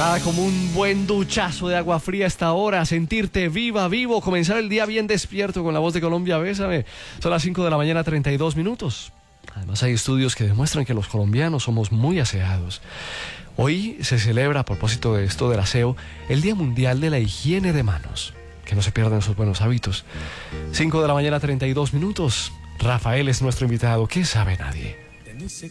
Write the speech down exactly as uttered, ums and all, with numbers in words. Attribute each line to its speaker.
Speaker 1: Nada como un buen duchazo de agua fría a esta hora, sentirte viva, vivo, comenzar el día bien despierto con la voz de Colombia, bésame. Son las cinco de la mañana, treinta y dos minutos. Además hay estudios que demuestran que los colombianos somos muy aseados. Hoy se celebra, a propósito de esto del aseo, el Día Mundial de la Higiene de Manos. Que no se pierdan esos buenos hábitos. cinco de la mañana, treinta y dos minutos. Rafael es nuestro invitado. ¿Qué sabe nadie?
Speaker 2: En ese